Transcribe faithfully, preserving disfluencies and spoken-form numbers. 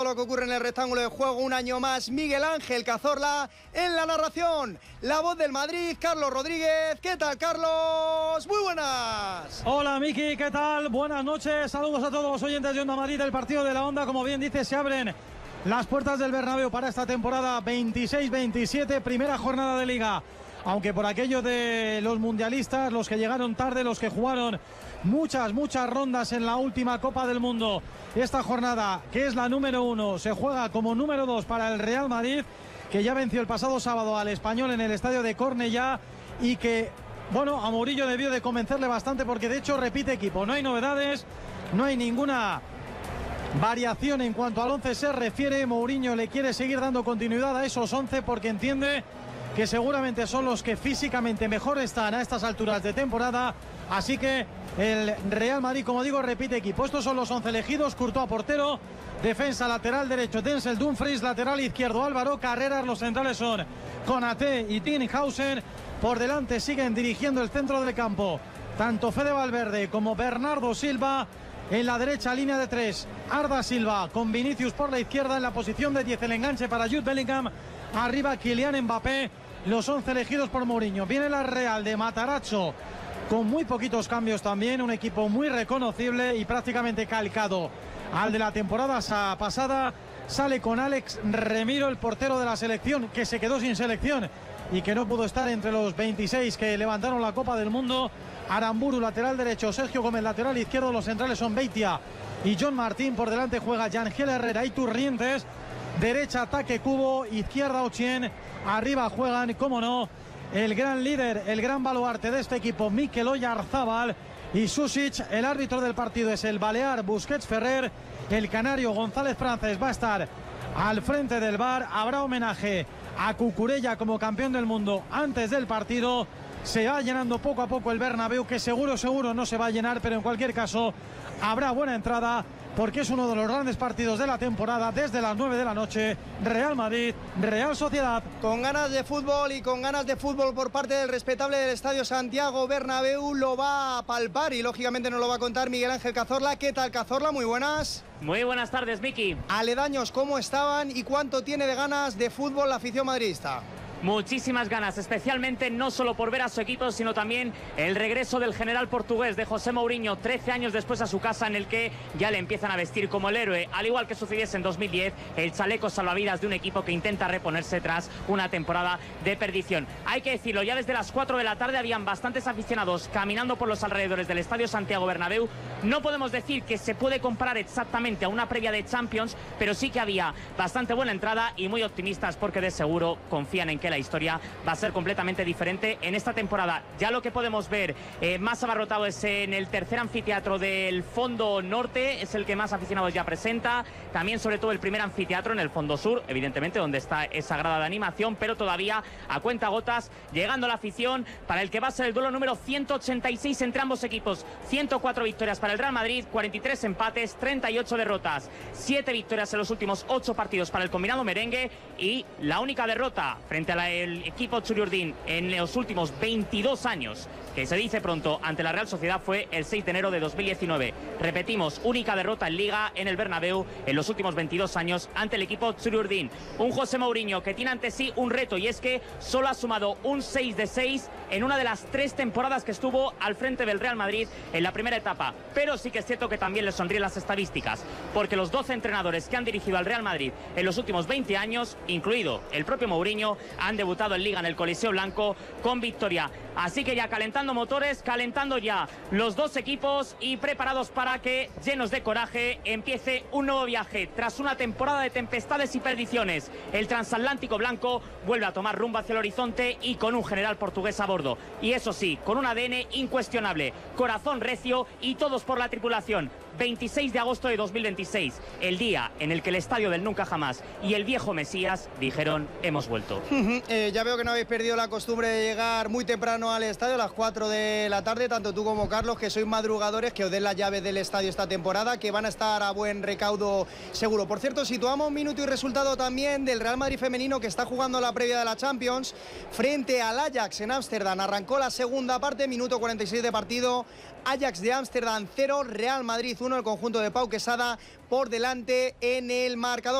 lo que ocurre en el rectángulo de juego un año más. Miguel Ángel Cazorla en la narración. La voz del Madrid, Carlos Rodríguez. ¿Qué tal, Carlos? Muy buenas. Hola, Miki, ¿qué tal? Buenas noches. Saludos a todos los oyentes de Onda Madrid. El partido de la Onda, como bien dice, se abren las puertas del Bernabéu para esta temporada veintiséis veintisiete, primera jornada de Liga. Aunque por aquello de los mundialistas, los que llegaron tarde, los que jugaron muchas, muchas rondas en la última Copa del Mundo, esta jornada, que es la número uno, se juega como número dos para el Real Madrid, que ya venció el pasado sábado al Español en el estadio de Cornellá y que, bueno, a Mourinho debió de convencerle bastante porque de hecho repite equipo. No hay novedades, no hay ninguna variación en cuanto al once se refiere. Mourinho le quiere seguir dando continuidad a esos once porque entiende que seguramente son los que físicamente mejor están a estas alturas de temporada. Así que el Real Madrid, como digo, repite equipo. Estos son los once elegidos: Courtois portero, defensa lateral derecho Denzel Dumfries, lateral izquierdo Álvaro Carreras, los centrales son Konaté y Tinhausen. Por delante siguen dirigiendo el centro del campo tanto Fede Valverde como Bernardo Silva. En la derecha, línea de tres, Arda Silva con Vinicius por la izquierda. En la posición de diez, el enganche para Jude Bellingham. Arriba Kylian Mbappé. Los once elegidos por Mourinho. Viene la Real de Matarazzo con muy poquitos cambios también. Un equipo muy reconocible y prácticamente calcado al de la temporada pasada. Sale con Alex Remiro, el portero de la selección, que se quedó sin selección y que no pudo estar entre los veintiséis que levantaron la Copa del Mundo. Aramburu, lateral derecho, Sergio Gómez, lateral izquierdo. Los centrales son Beitia y John Martín. Por delante juega Yangel Herrera y Turrientes. Derecha, ataque Cubo, izquierda Ochien. Arriba juegan, como no, el gran líder, el gran baluarte de este equipo, Mikel Oyarzabal y Susic. El árbitro del partido es el balear Busquets Ferrer. El canario González Frances va a estar al frente del V A R. Habrá homenaje a Cucurella como campeón del mundo antes del partido. Se va llenando poco a poco el Bernabéu, que seguro, seguro no se va a llenar, pero en cualquier caso habrá buena entrada porque es uno de los grandes partidos de la temporada. Desde las nueve de la noche, Real Madrid, Real Sociedad. Con ganas de fútbol y con ganas de fútbol por parte del respetable del Estadio Santiago Bernabéu, lo va a palpar y lógicamente nos lo va a contar Miguel Ángel Cazorla. ¿Qué tal, Cazorla? Muy buenas. Muy buenas tardes, Miki. Aledaños, ¿cómo estaban y cuánto tiene de ganas de fútbol la afición madridista? Muchísimas ganas, especialmente no solo por ver a su equipo, sino también el regreso del general portugués, de José Mourinho, trece años después a su casa, en el que ya le empiezan a vestir como el héroe, al igual que sucediese en dos mil diez, el chaleco salvavidas de un equipo que intenta reponerse tras una temporada de perdición. Hay que decirlo, ya desde las cuatro de la tarde habían bastantes aficionados caminando por los alrededores del Estadio Santiago Bernabéu. No podemos decir que se puede comparar exactamente a una previa de Champions, pero sí que había bastante buena entrada y muy optimistas porque de seguro confían en que la historia va a ser completamente diferente en esta temporada. Ya lo que podemos ver eh, más abarrotado es en el tercer anfiteatro del fondo norte, es el que más aficionados ya presenta. También sobre todo el primer anfiteatro en el fondo sur, evidentemente donde está esa grada de animación, pero todavía a cuentagotas llegando la afición para el que va a ser el duelo número ciento ochenta y seis entre ambos equipos. ciento cuatro victorias para el Real Madrid, cuarenta y tres empates, treinta y ocho derrotas, siete victorias en los últimos ocho partidos para el combinado merengue y la única derrota frente al equipo Txuri-Urdin en los últimos veintidós años, que se dice pronto, ante la Real Sociedad fue el seis de enero de dos mil diecinueve. Repetimos, única derrota en Liga en el Bernabéu en los últimos veintidós años ante el equipo Txuri-Urdin. Un José Mourinho que tiene ante sí un reto, y es que solo ha sumado un seis de seis en una de las tres temporadas que estuvo al frente del Real Madrid en la primera etapa. Pero sí que es cierto que también le sonríen las estadísticas, porque los doce entrenadores que han dirigido al Real Madrid en los últimos veinte años, incluido el propio Mourinho, han debutado en Liga en el Coliseo Blanco con victoria. Así que ya calentando motores, calentando ya los dos equipos y preparados para que, llenos de coraje, empiece un nuevo viaje. Tras una temporada de tempestades y perdiciones, el transatlántico blanco vuelve a tomar rumbo hacia el horizonte y con un general portugués a bordo. Y eso sí, con un A D N incuestionable, corazón recio y todos por la tripulación. veintiséis de agosto de dos mil veintiséis, el día en el que el estadio del Nunca Jamás y el viejo Mesías dijeron: hemos vuelto. eh, ya veo que no habéis perdido la costumbre de llegar muy temprano al estadio, a las cuatro de la tarde, tanto tú como Carlos, que sois madrugadores, que os den las llaves del estadio esta temporada, que van a estar a buen recaudo seguro. Por cierto, situamos minuto y resultado también del Real Madrid femenino, que está jugando la previa de la Champions frente al Ajax en Ámsterdam. Arrancó la segunda parte, minuto cuarenta y seis de partido. Ajax de Ámsterdam cero, Real Madrid uno, el conjunto de Pau Quesada por delante en el marcador.